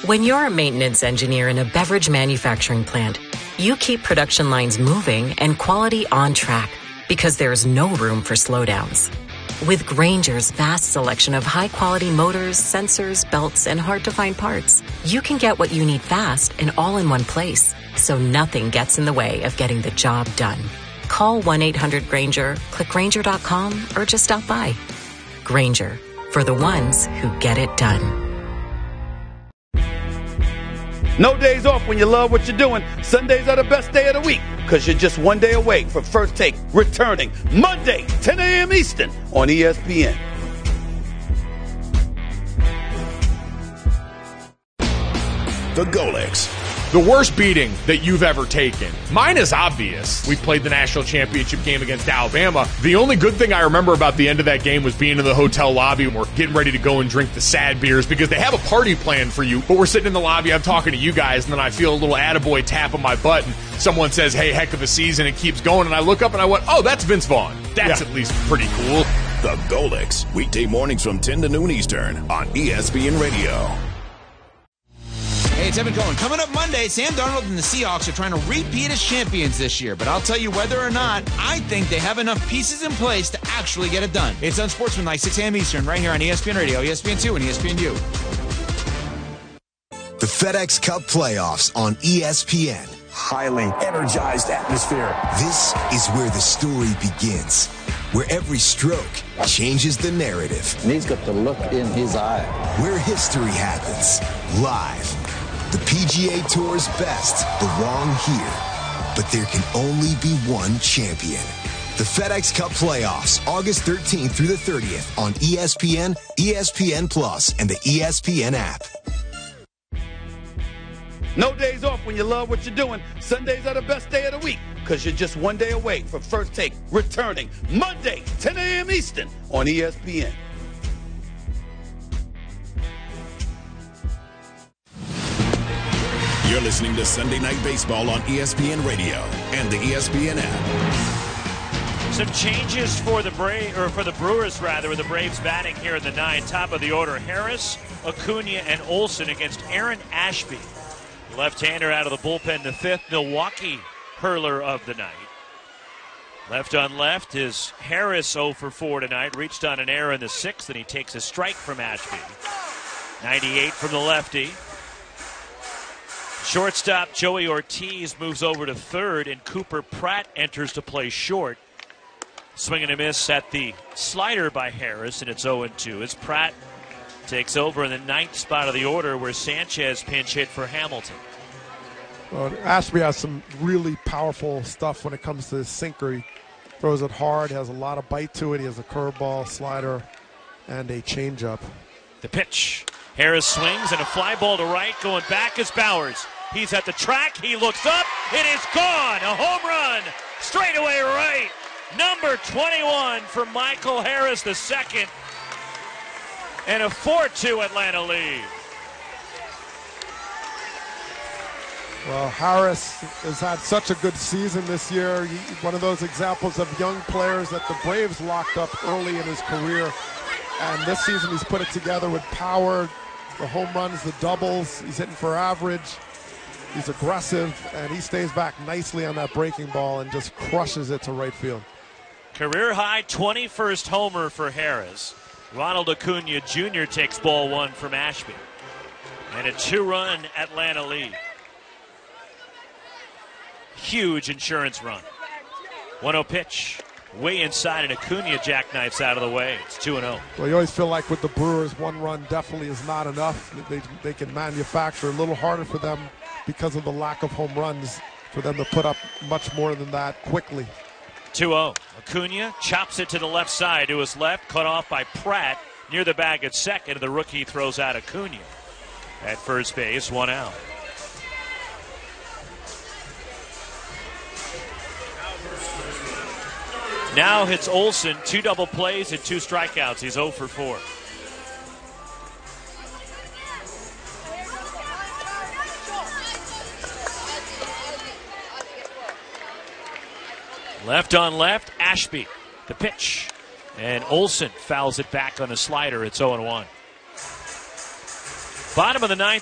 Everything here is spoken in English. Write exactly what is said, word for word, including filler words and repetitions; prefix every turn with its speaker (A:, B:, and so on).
A: When you're a maintenance engineer in a beverage manufacturing plant, you keep production lines moving and quality on track because there's no room for slowdowns. With Grainger's vast selection of high-quality motors, sensors, belts, and hard-to-find parts, you can get what you need fast and all in one place, so nothing gets in the way of getting the job done. Call one eight hundred Grainger, click Grainger dot com, or just stop by. Grainger, for the ones who get it done.
B: No days off when you love what you're doing. Sundays are the best day of the week because you're just one day away from First Take returning Monday, ten a.m. Eastern on E S P N.
C: The Golics.
D: The worst beating that you've ever taken. Mine is obvious. We played the national championship game against Alabama. The only good thing I remember about the end of that game was being in the hotel lobby and we're getting ready to go and drink the sad beers because they have a party planned for you, but we're sitting in the lobby, I'm talking to you guys, and then I feel a little attaboy tap on my butt and someone says, hey, heck of a season, it keeps going, and I look up and I went, oh, that's Vince Vaughn. That's yeah. at least pretty cool.
C: The Golics, weekday mornings from ten to noon Eastern on E S P N Radio.
E: Hey, it's Evan Cohen. Coming up Monday, Sam Darnold and the Seahawks are trying to repeat as champions this year. But I'll tell you whether or not, I think they have enough pieces in place to actually get it done. It's Unsportsmanlike, six a.m. Eastern, right here on E S P N Radio, E S P N two, and E S P N U.
F: The FedEx Cup playoffs on E S P N.
G: Highly energized atmosphere.
F: This is where the story begins, where every stroke changes the narrative.
H: And he's got the look in his eye.
F: Where history happens, live. The P G A Tour's best belong here, but there can only be one champion. The FedEx Cup playoffs, August thirteenth through the thirtieth on E S P N, E S P N Plus, and the E S P N app.
B: No days off when you love what you're doing. Sundays are the best day of the week because you're just one day away from First Take returning Monday, ten a.m. Eastern on E S P N.
C: You're listening to Sunday Night Baseball on E S P N Radio and the E S P N app.
I: Some changes for the Bra- or for the Brewers, rather, with the Braves batting here in the ninth. Top of the order, Harris, Acuna, and Olsen against Aaron Ashby. Left-hander out of the bullpen, the fifth Milwaukee hurler of the night. Left on left is Harris oh for four tonight. Reached on an error in the sixth, and he takes a strike from Ashby. ninety-eight from the lefty. Shortstop Joey Ortiz moves over to third, and Cooper Pratt enters to play short. Swing and a miss at the slider by Harris, and it's oh and two as Pratt takes over in the ninth spot of the order where Sanchez pinch hit for Hamilton.
J: Well, Ashby has some really powerful stuff when it comes to his sinker. He throws it hard, has a lot of bite to it. He has a curveball, slider, and a changeup.
I: The pitch. Harris swings and a fly ball to right. Going back is Bowers. He's at the track. He looks up. It is gone. A home run. Straightaway right. Number twenty-one for Michael Harris the second. And a four two Atlanta lead.
J: Well, Harris has had such a good season this year. He, one of those examples of young players that the Braves locked up early in his career. And this season he's put it together with power, the home runs, the doubles. He's hitting for average. He's aggressive, and he stays back nicely on that breaking ball and just crushes it to right field.
I: Career high twenty-first homer for Harris. Ronald Acuna Junior takes ball one from Ashby. And a two-run Atlanta lead. Huge insurance run. one oh pitch. Way inside, and Acuna jackknifes out of the way. It's two and oh.
J: Well, you always feel like with the Brewers, one run definitely is not enough. They, they can manufacture a little harder for them because of the lack of home runs for them to put up much more than that quickly.
I: two oh. Acuna chops it to the left side to his left, cut off by Pratt near the bag at second, and the rookie throws out Acuna. At first base, one out. Now hits Olsen, two double plays and two strikeouts. He's oh for four. Left on left, Ashby, the pitch. And Olsen fouls it back on a slider. It's oh and one. Bottom of the ninth.